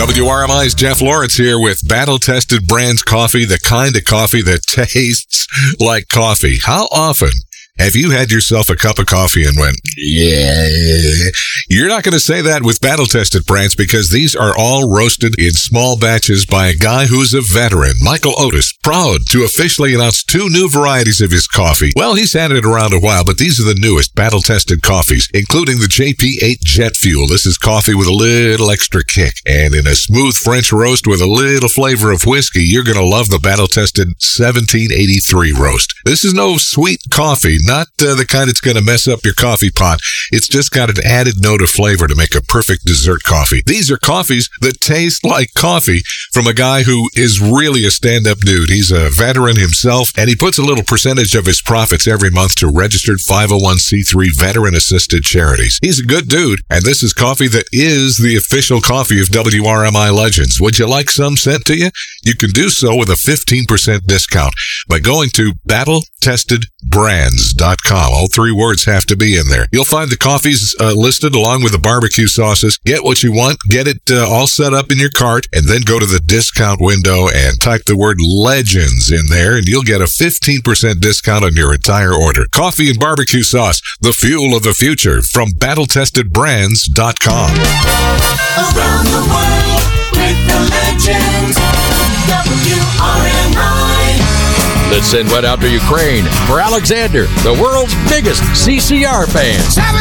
WRMI's Jeff Lawrence here with battle-tested brands coffee, the kind of coffee that tastes like coffee. How often have you had yourself a cup of coffee and went, yeah? You're not going to say that with battle-tested brands because these are all roasted in small batches by a guy who's a veteran. Michael Otis, proud to officially announce 2 new varieties of his coffee. Well, he's had it around a while, but these are the newest battle-tested coffees, including the JP8 Jet Fuel. This is coffee with a little extra kick. And in a smooth French roast with a little flavor of whiskey, you're going to love the battle-tested 1783 roast. This is no sweet coffee, not the kind that's going to mess up your coffee pot. It's just got an added note of flavor to make a perfect dessert coffee. These are coffees that taste like coffee from a guy who is really a stand-up dude. He's a veteran himself, and he puts a little percentage of his profits every month to registered 501c3 veteran-assisted charities. He's a good dude, and this is coffee that is the official coffee of WRMI Legends. Would you like some sent to you? You can do so with a 15% discount by going to battletestedbrands.com. All 3 words have to be in there. You'll find the coffees listed along with the barbecue sauces. Get what you want, get it all set up in your cart, and then go to the discount window and type the word Legends in there, and you'll get a 15% discount on your entire order. Coffee and barbecue sauce, the fuel of the future, from battletestedbrands.com. Around the world with the legends, WRMI. Let's send one out to Ukraine for Alexander, the world's biggest CCR fan.